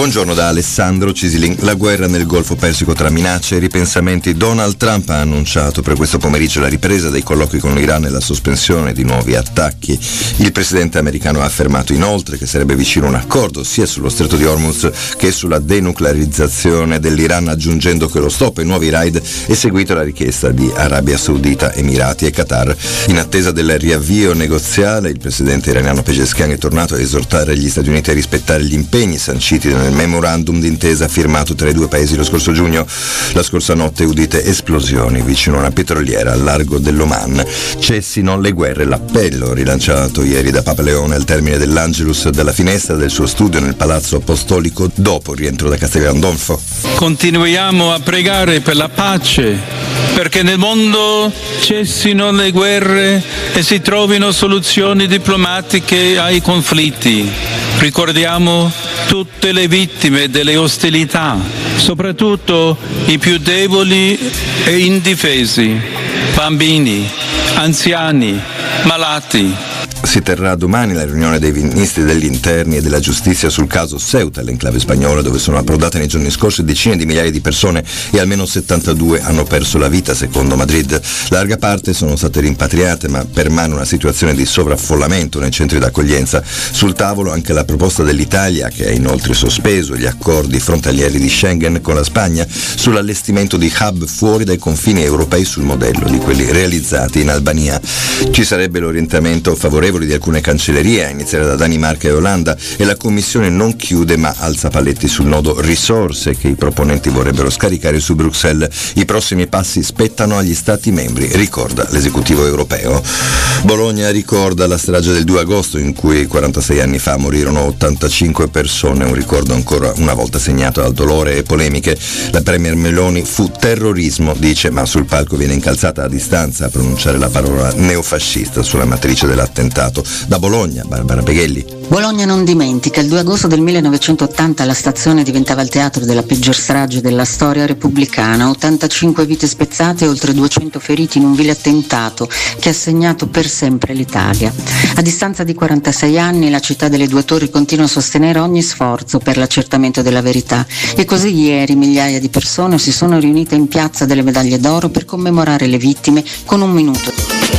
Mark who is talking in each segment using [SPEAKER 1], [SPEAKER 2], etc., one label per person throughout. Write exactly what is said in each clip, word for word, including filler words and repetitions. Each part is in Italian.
[SPEAKER 1] Buongiorno da Alessandro Cisilin. La guerra nel Golfo Persico tra minacce e ripensamenti. Donald Trump ha annunciato per questo pomeriggio la ripresa dei colloqui con l'Iran e la sospensione di nuovi attacchi. Il presidente americano ha affermato inoltre che sarebbe vicino a un accordo sia sullo stretto di Hormuz che sulla denuclearizzazione dell'Iran, aggiungendo che lo stop ai nuovi raid è seguito alla richiesta di Arabia Saudita, Emirati e Qatar. In attesa del riavvio negoziale, il presidente iraniano Pezeshkian è tornato a esortare gli Stati Uniti a rispettare gli impegni sanciti nel memorandum d'intesa firmato tra i due paesi lo scorso giugno. La scorsa notte udite esplosioni vicino a una petroliera al largo dell'Oman. Cessino le guerre, l'appello rilanciato ieri da Papa Leone al termine dell'Angelus dalla finestra del suo studio nel Palazzo Apostolico dopo il rientro da Castel Gandolfo.
[SPEAKER 2] Continuiamo a pregare per la pace, perché nel mondo cessino le guerre e si trovino soluzioni diplomatiche ai conflitti. Ricordiamo tutte le vittime delle ostilità, soprattutto i più deboli e indifesi, bambini, anziani, malati.
[SPEAKER 1] Si terrà domani la riunione dei ministri degli interni e della giustizia sul caso Ceuta, l'enclave spagnola dove sono approdate nei giorni scorsi decine di migliaia di persone e almeno settantadue hanno perso la vita secondo Madrid. Larga parte sono state rimpatriate, ma permane una situazione di sovraffollamento nei centri d'accoglienza. Sul tavolo anche la proposta dell'Italia, che ha inoltre sospeso gli accordi frontalieri di Schengen con la Spagna, sull'allestimento di hub fuori dai confini europei sul modello di quelli realizzati in Albania. Ci sarebbe l'orientamento favorevole di alcune cancellerie, a iniziare da Danimarca e Olanda, e la Commissione non chiude ma alza paletti sul nodo risorse che i proponenti vorrebbero scaricare su Bruxelles. I prossimi passi spettano agli Stati membri, ricorda l'esecutivo europeo. Bologna ricorda la strage del due agosto in cui quarantasei anni fa morirono ottantacinque persone, un ricordo ancora una volta segnato dal dolore e polemiche. La premier Meloni fu terrorismo, dice, ma sul palco viene incalzata a distanza a pronunciare la parola neofascista sulla matrice dell'attentato. Da Bologna, Barbara Peghelli.
[SPEAKER 3] Bologna non dimentica. Il due agosto del millenovecentottanta la stazione diventava il teatro della peggior strage della storia repubblicana. ottantacinque vite spezzate e oltre duecento feriti in un vile attentato che ha segnato per sempre l'Italia. A distanza di quarantasei anni la città delle due torri continua a sostenere ogni sforzo per l'accertamento della verità e così ieri migliaia di persone si sono riunite in piazza delle Medaglie d'Oro per commemorare le vittime con un minuto.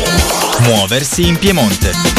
[SPEAKER 4] Muoversi in Piemonte.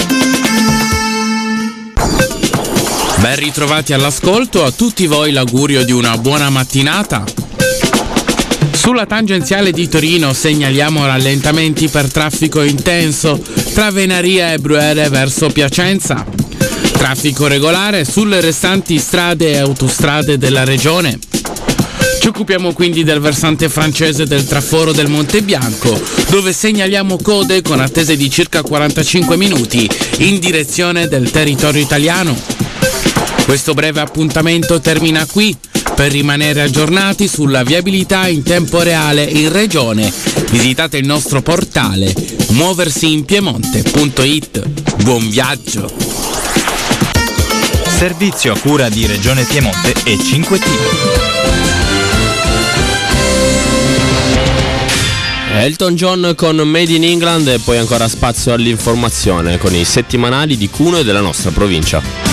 [SPEAKER 5] Ben ritrovati all'ascolto, a tutti voi l'augurio di una buona mattinata. Sulla tangenziale di Torino segnaliamo rallentamenti per traffico intenso tra Venaria e Brunete verso Piacenza. Traffico regolare sulle restanti strade e autostrade della regione. Ci occupiamo quindi del versante francese del traforo del Monte Bianco, dove segnaliamo code con attese di circa quarantacinque minuti in direzione del territorio italiano. Questo breve appuntamento termina qui. Per rimanere aggiornati sulla viabilità in tempo reale in regione, visitate il nostro portale muoversiinpiemonte punto it. Buon viaggio!
[SPEAKER 4] Servizio a cura di Regione Piemonte e cinque T.
[SPEAKER 6] Elton John con Made in England e poi ancora spazio all'informazione con i settimanali di Cuneo e della nostra provincia.